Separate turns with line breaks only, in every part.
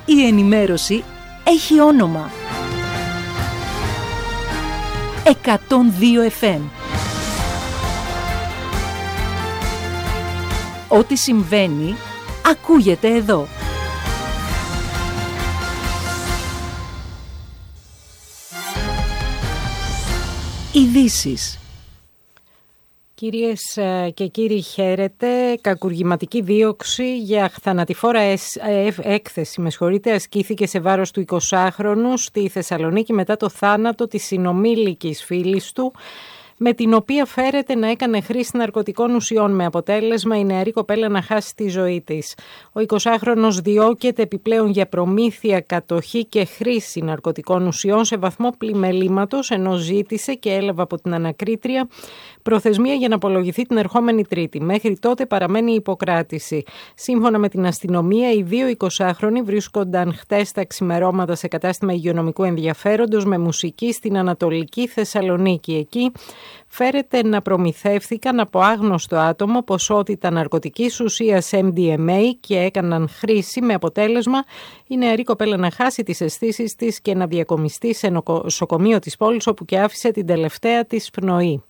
Η ενημέρωση έχει όνομα. 102 FM. Ό,τι συμβαίνει, ακούγεται εδώ. Ειδήσεις.
Κυρίες και κύριοι, χαίρετε. Κακουργηματική δίωξη για θανατηφόρα έκθεση ασκήθηκε σε βάρος του 20χρονου στη Θεσσαλονίκη μετά το θάνατο της συνομήλικης φίλης του, με την οποία φέρεται να έκανε χρήση ναρκωτικών ουσιών, με αποτέλεσμα η νεαρή κοπέλα να χάσει τη ζωή της. Ο 20χρονος διώκεται επιπλέον για προμήθεια, κατοχή και χρήση ναρκωτικών ουσιών σε βαθμό πλημελήματος, ενώ ζήτησε και έλαβε από την ανακρίτρια προθεσμία για να απολογηθεί την ερχόμενη Τρίτη. Μέχρι τότε παραμένει η υποκράτηση. Σύμφωνα με την αστυνομία, οι δύο 20χρονοι βρίσκονταν χτες τα ξημερώματα σε κατάστημα υγειονομικού ενδιαφέροντος με μουσική στην Ανατολική Θεσσαλονίκη. Εκεί φέρεται να προμηθεύθηκαν από άγνωστο άτομο ποσότητα ναρκωτικής ουσίας MDMA και έκαναν χρήση, με αποτέλεσμα η νεαρή κοπέλα να χάσει τις αισθήσεις της και να διακομιστεί σε νοσοκομείο της πόλης, όπου και άφησε την τελευταία της πνοή.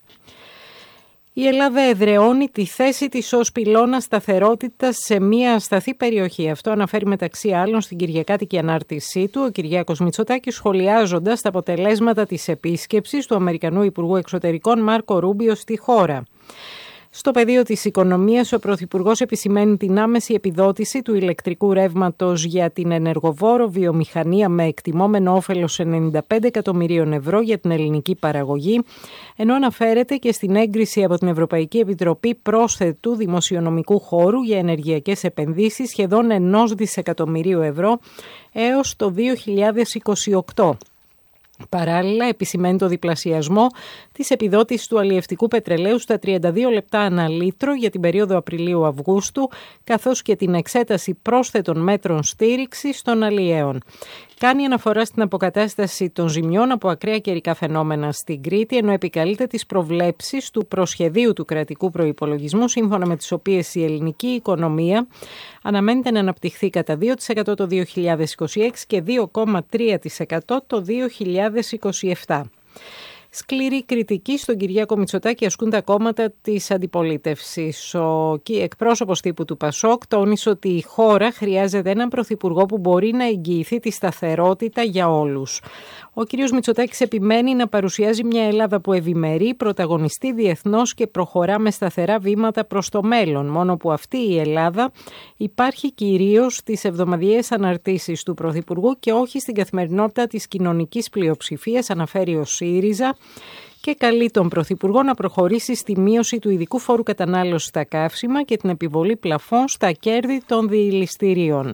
Η Ελλάδα εδραιώνει τη θέση της ως πυλώνα σταθερότητας σε μια ασταθή περιοχή. Αυτό αναφέρει μεταξύ άλλων στην κυριακάτικη ανάρτησή του ο Κυριάκος Μητσοτάκης, σχολιάζοντας τα αποτελέσματα της επίσκεψης του Αμερικανού Υπουργού Εξωτερικών Μάρκο Ρούμπιο στη χώρα. Στο πεδίο της οικονομίας, ο Πρωθυπουργός επισημαίνει την άμεση επιδότηση του ηλεκτρικού ρεύματος για την ενεργοβόρο βιομηχανία με εκτιμόμενο όφελος 95 εκατομμυρίων ευρώ για την ελληνική παραγωγή, ενώ αναφέρεται και στην έγκριση από την Ευρωπαϊκή Επιτροπή πρόσθετου δημοσιονομικού χώρου για ενεργειακές επενδύσεις σχεδόν 1 δισεκατομμυρίου ευρώ έως το 2028. Παράλληλα, επισημαίνει το διπλασιασμό της επιδότησης του αλλιευτικού πετρελαίου στα 32 λεπτά ανά λίτρο για την περίοδο Απριλίου-Αυγούστου, καθώς και την εξέταση πρόσθετων μέτρων στήριξης των αλλιέων. Κάνει αναφορά στην αποκατάσταση των ζημιών από ακραία καιρικά φαινόμενα στην Κρήτη, ενώ επικαλείται τις προβλέψεις του προσχεδίου του κρατικού προϋπολογισμού, σύμφωνα με τις οποίες η ελληνική οικονομία αναμένεται να αναπτυχθεί κατά 2% το 2026 και 2,3% το 2027. Σκληρή κριτική στον Κυριάκο Μητσοτάκη ασκούν τα κόμματα της αντιπολίτευσης. Ο εκπρόσωπος τύπου του ΠΑΣΟΚ τόνισε ότι η χώρα χρειάζεται έναν πρωθυπουργό που μπορεί να εγγυηθεί τη σταθερότητα για όλους. Ο κ. Μητσοτάκης επιμένει να παρουσιάζει μια Ελλάδα που ευημερεί, πρωταγωνιστεί διεθνώς και προχωρά με σταθερά βήματα προς το μέλλον. Μόνο που αυτή η Ελλάδα υπάρχει κυρίως στις εβδομαδιαίες αναρτήσεις του Πρωθυπουργού και όχι στην καθημερινότητα της κοινωνικής πλειοψηφίας, αναφέρει ο ΣΥΡΙΖΑ, και καλεί τον Πρωθυπουργό να προχωρήσει στη μείωση του ειδικού φόρου κατανάλωσης στα καύσιμα και την επιβολή πλαφών στα κέρδη των διηληστηρίων.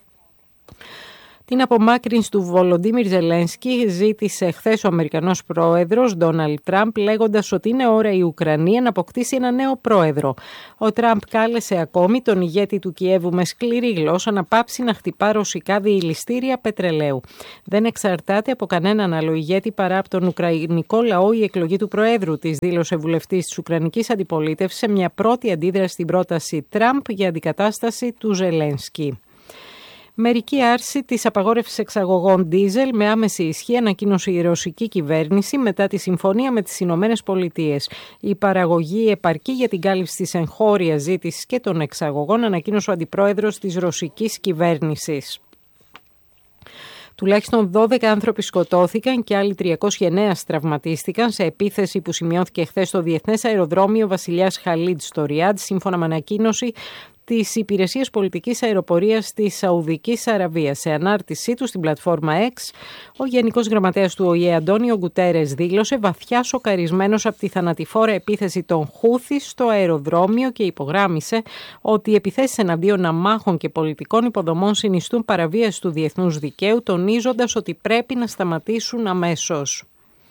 Την απομάκρυνση του Βολοντίμιρ Ζελένσκι ζήτησε χθες ο Αμερικανός πρόεδρος Ντόναλντ Τραμπ, λέγοντας ότι είναι ώρα η Ουκρανία να αποκτήσει ένα νέο πρόεδρο. Ο Τραμπ κάλεσε ακόμη τον ηγέτη του Κιέβου με σκληρή γλώσσα να πάψει να χτυπά ρωσικά διηληστήρια πετρελαίου. Δεν εξαρτάται από κανέναν άλλο ηγέτη παρά από τον Ουκρανικό λαό η εκλογή του Προέδρου της, δήλωσε βουλευτής της Ουκρανικής Αντιπολίτευσης σε μια πρώτη αντίδραση στην πρόταση Τραμπ για αντικατάσταση του Ζελένσκι. Μερική άρση της απαγόρευσης εξαγωγών ντίζελ με άμεση ισχύ ανακοίνωσε η ρωσική κυβέρνηση μετά τη συμφωνία με τις Ηνωμένες Πολιτείες. Η παραγωγή επαρκεί για την κάλυψη της εγχώριας ζήτησης και των εξαγωγών, ανακοίνωσε ο αντιπρόεδρος της ρωσικής κυβέρνησης. Τουλάχιστον 12 άνθρωποι σκοτώθηκαν και άλλοι 309 τραυματίστηκαν σε επίθεση που σημειώθηκε χθες στο Διεθνές Αεροδρόμιο Βασιλιάς Χαλίντ στο Ριάντ, σύμφωνα με ανακοίνωση της Υπηρεσίας Πολιτικής Αεροπορίας της Σαουδικής Αραβίας. Σε ανάρτησή του στην πλατφόρμα X, ο Γενικός Γραμματέας του ΟΗΕ Αντώνιο Γκουτέρες δήλωσε βαθιά σοκαρισμένος από τη θανατηφόρα επίθεση των Χούθι στο αεροδρόμιο και υπογράμμισε ότι οι επιθέσεις εναντίον αμάχων και πολιτικών υποδομών συνιστούν παραβίαση του διεθνούς δικαίου, τονίζοντας ότι πρέπει να σταματήσουν αμέσως.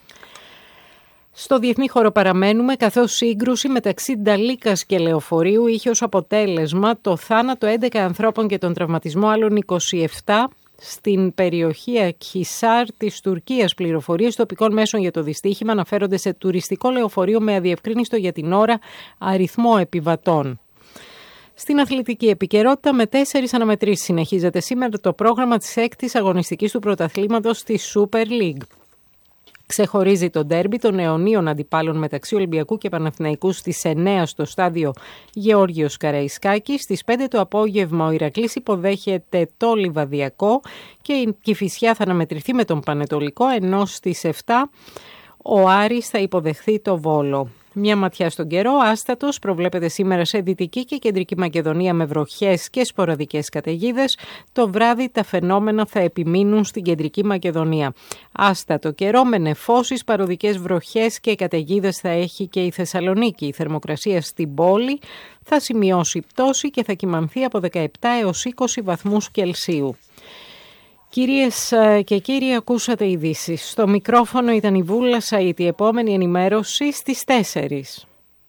Στο διεθνή χώρο παραμένουμε, καθώς σύγκρουση μεταξύ Νταλίκας και λεωφορείου είχε ως αποτέλεσμα το θάνατο 11 ανθρώπων και τον τραυματισμό άλλων 27 στην περιοχή Ακχισάρ της Τουρκίας. Πληροφορίες τοπικών μέσων για το δυστύχημα αναφέρονται σε τουριστικό λεωφορείο με αδιευκρίνιστο για την ώρα αριθμό επιβατών. Στην αθλητική επικαιρότητα, με 4 αναμετρήσεις συνεχίζεται σήμερα το πρόγραμμα της 6ης αγωνιστικής του πρωταθλήματος στη Super League. Ξεχωρίζει το ντέρμπι των αιωνίων αντιπάλων μεταξύ Ολυμπιακού και Παναθηναϊκού στις 9 στο στάδιο Γεώργιος Καραϊσκάκης. Στις 5 το απόγευμα ο Ηρακλής υποδέχεται το Λιβαδιακό και η Κηφισιά θα αναμετρηθεί με τον Πανετολικό, ενώ στις 7 ο Άρης θα υποδεχθεί το Βόλο. Μια ματιά στον καιρό, άστατος, προβλέπεται σήμερα σε Δυτική και Κεντρική Μακεδονία με βροχές και σποραδικές καταιγίδες. Το βράδυ τα φαινόμενα θα επιμείνουν στην Κεντρική Μακεδονία. Άστατο καιρό με νεφώσεις, παροδικές βροχές και καταιγίδες θα έχει και η Θεσσαλονίκη. Η θερμοκρασία στην πόλη θα σημειώσει πτώση και θα κυμανθεί από 17 έως 20 βαθμούς Κελσίου. Κυρίες και κύριοι, ακούσατε ειδήσεις. Στο μικρόφωνο ήταν η Βούλα Σαΐτη. Η επόμενη ενημέρωση στις 4.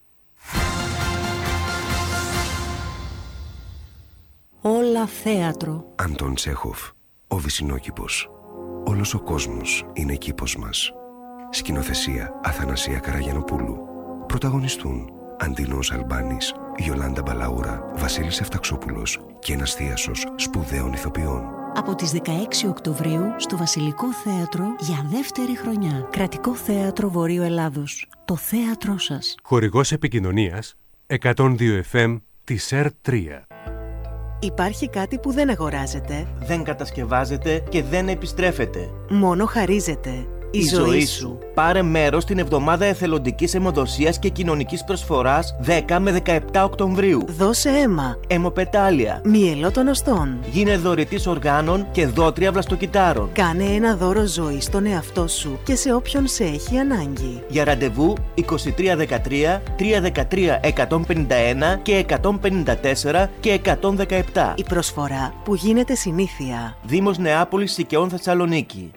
Όλα θέατρο.
Αντών Τσέχοφ, ο Βυσσινόκηπος. Όλος ο κόσμος είναι κήπος μας. Σκηνοθεσία Αθανασία Καραγιανοπούλου. Πρωταγωνιστούν Αντίνος Αλμπάνης, Γιολάντα Μπαλαούρα, Βασίλης Εφταξόπουλος και ένας θίασος σπουδαίων ηθοποιών.
Από τις 16 Οκτωβρίου στο Βασιλικό Θέατρο για δεύτερη χρονιά. Κρατικό Θέατρο Βορείου Ελλάδος. Το θέατρό σας.
Χορηγός επικοινωνίας 102 FM της ΕΡΤ3.
Υπάρχει κάτι που δεν αγοράζεται,
δεν κατασκευάζεται και δεν επιστρέφεται.
μόνο χαρίζεται. Η ζωή σου.
Πάρε μέρος στην εβδομάδα εθελοντικής αιμοδοσίας και κοινωνικής προσφοράς 10 με 17 Οκτωβρίου.
Δώσε αίμα.
Αιμοπετάλια.
Μυελό των οστών.
Γίνε δωρητής οργάνων και δότρια βλαστοκυτάρων.
Κάνε ένα δώρο ζωής στον εαυτό σου και σε όποιον σε έχει ανάγκη.
Για ραντεβού 2313 313 151 και 154 και 117.
Η προσφορά που γίνεται συνήθεια.
Δήμος Νεάπολης Σικαιών Θεσσαλονίκη.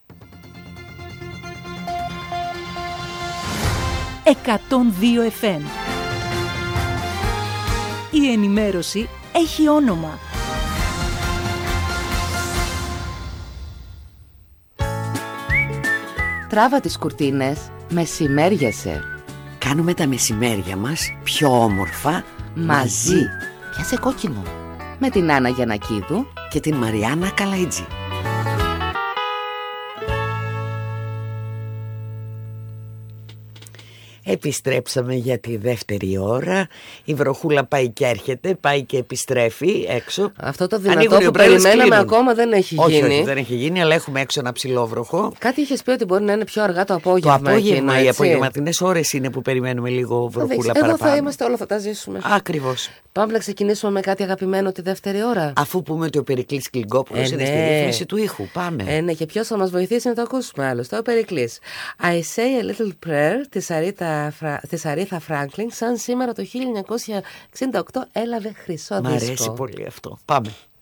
102 FM. Η ενημέρωση έχει όνομα.
Τράβα τις κουρτίνες, μεσημέριασε.
Κάνουμε τα μεσημέρια μας πιο όμορφα μαζί.
Πιάσε κόκκινο. Με την Άννα Γιαννακίδου
και την Μαριάννα Καλαϊτζή. Επιστρέψαμε για τη δεύτερη ώρα. Η βροχούλα πάει και έρχεται, πάει και επιστρέφει έξω.
Αυτό το δυνατό που περιμέναμε ακόμα δεν έχει γίνει.
Όχι, δεν έχει γίνει, αλλά έχουμε έξω ένα ψηλόβροχο.
Κάτι είχες πει ότι μπορεί να είναι πιο αργά το απόγευμα.
Το απόγευμα, οι απογευματινές ώρες είναι που περιμένουμε λίγο βροχούλα παραπάνω.
Εδώ θα είμαστε, όλα θα τα ζήσουμε.
Ακριβώς.
Πάμε να ξεκινήσουμε με κάτι αγαπημένο τη δεύτερη ώρα.
Αφού πούμε ότι ο Περικλής Κλιγκόπουλος είναι στη ρύθμιση του ήχου. Πάμε.
Ναι, και ποιος θα μας βοηθήσει να το ακούσουμε άλλωστε. Ο Περικλής. I say a little prayer της Αρίθα Φράγκλιν, σαν σήμερα το 1968 έλαβε χρυσό δίσκο.
Μ' αρέσει πολύ αυτό. Πάμε.